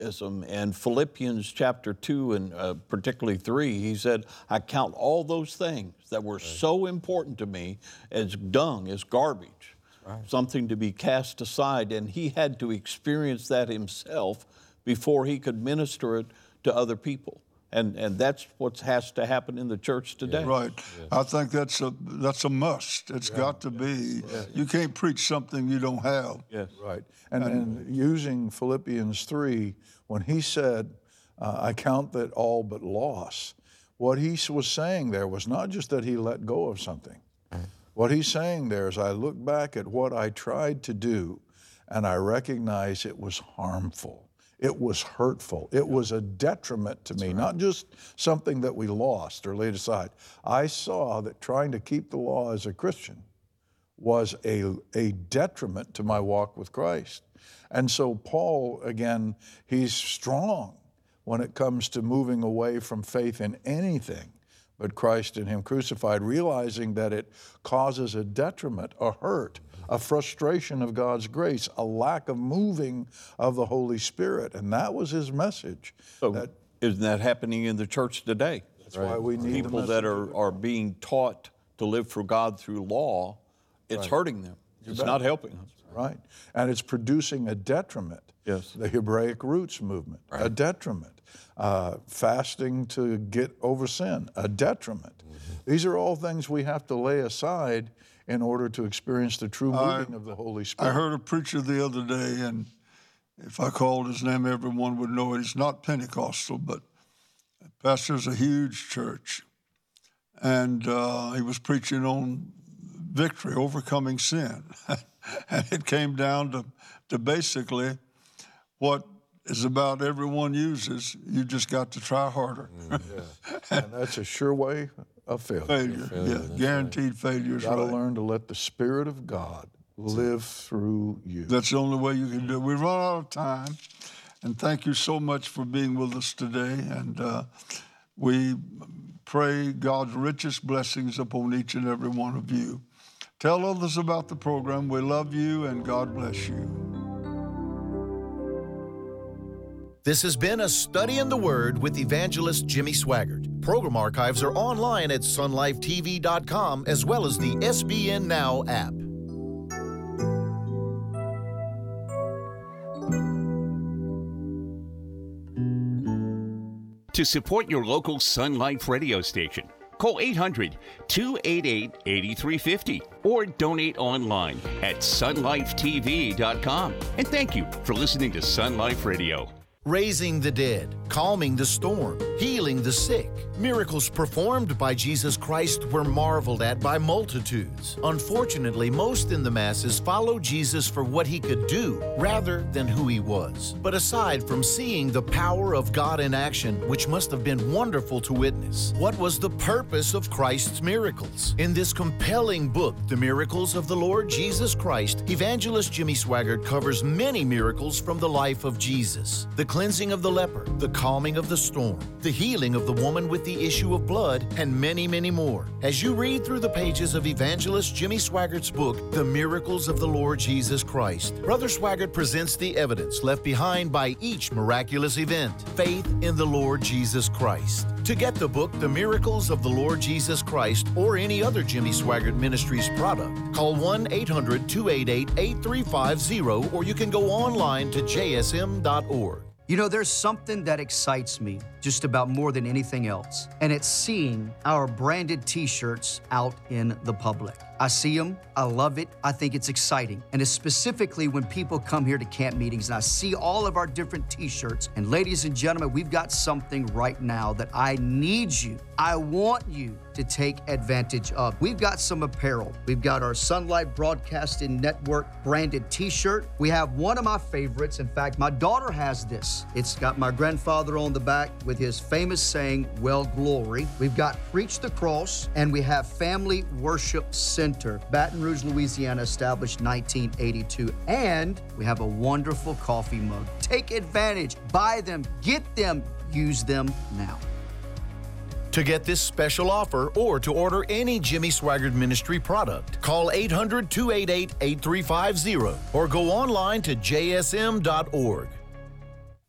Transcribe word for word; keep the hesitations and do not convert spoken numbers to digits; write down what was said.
And Philippians chapter two and uh, particularly three, he said, I count all those things that were right. so important to me as dung, as garbage, right. something to be cast aside. And he had to experience that himself before he could minister it to other people. And and that's what has to happen in the church today. Yeah. Right. Yes. I think that's a that's a must. It's yeah. got to be. Yes. You can't preach something you don't have. Yes. Right. And, and, and using Philippians three, when he said, uh, I count that all but loss, what he was saying there was not just that he let go of something. What he's saying there is, I look back at what I tried to do, and I recognize it was harmful. It was hurtful. It was a detriment to me, right. not just something that we lost or laid aside. I saw that trying to keep the law as a Christian was a, a detriment to my walk with Christ. And so Paul, again, he's strong when it comes to moving away from faith in anything but Christ and Him crucified, realizing that it causes a detriment, a hurt, a frustration of God's grace, a lack of moving of the Holy Spirit. And that was his message. So that, isn't that happening in the church today? That's right. why we need people that are, are being taught to live for God through law. It's right. hurting them. You it's bet. Not helping them. Right. And it's producing a detriment. Yes. The Hebraic roots movement, right. a detriment. Uh, fasting to get over sin, a detriment. Mm-hmm. These are all things we have to lay aside in order to experience the true moving I, of the Holy Spirit. I heard a preacher the other day, and if I called his name, everyone would know it. He's not Pentecostal, but pastors a huge church. And uh, he was preaching on victory, overcoming sin. And it came down to, to basically what is about everyone uses. You just got to try harder. Mm, yeah. And that's a sure way of failure. Failure, failure yeah, guaranteed right. failure is right. You got to right. learn to let the Spirit of God live through you. That's the only way you can do it. We've run out of time, and thank you so much for being with us today. And uh, we pray God's richest blessings upon each and every one of you. Tell others about the program. We love you, and God bless you. This has been a Study in the Word with evangelist Jimmy Swaggart. Program archives are online at sun life T V dot com as well as the S B N Now app. To support your local Sun Life radio station, call eight hundred, two eight eight, eight three five zero or donate online at sun life T V dot com. And thank you for listening to Sun Life Radio. Raising the dead, calming the storm, healing the sick. Miracles performed by Jesus Christ were marveled at by multitudes. Unfortunately, most in the masses follow Jesus for what he could do rather than who he was. But aside from seeing the power of God in action, which must have been wonderful to witness, what was the purpose of Christ's miracles? In this compelling book, The Miracles of the Lord Jesus Christ, evangelist Jimmy Swaggart covers many miracles from the life of Jesus. The cleansing of the leper, the calming of the storm, the healing of the woman with the issue of blood, and many, many more. As you read through the pages of evangelist Jimmy Swaggart's book, The Miracles of the Lord Jesus Christ, Brother Swaggart presents the evidence left behind by each miraculous event, faith in the Lord Jesus Christ. To get the book, The Miracles of the Lord Jesus Christ, or any other Jimmy Swaggart Ministries product, call one eight hundred, two eight eight, eight three five zero, or you can go online to J S M dot org. You know, there's something that excites me just about more than anything else, and it's seeing our branded t-shirts out in the public. I see them, I love it, I think it's exciting. And it's specifically when people come here to camp meetings and I see all of our different t-shirts. And ladies and gentlemen, we've got something right now that I need you, I want you to take advantage of. We've got some apparel. We've got our Sun Life Broadcasting Network branded t-shirt. We have one of my favorites. In fact, my daughter has this. It's got my grandfather on the back with his famous saying, well, glory. We've got Preach the Cross, and we have Family Worship Center, Baton Rouge, Louisiana, established nineteen eighty-two. And we have a wonderful coffee mug. Take advantage, buy them, get them, use them now. To get this special offer or to order any Jimmy Swaggart Ministry product, call eight hundred, two eight eight, eight three five zero or go online to J S M dot org.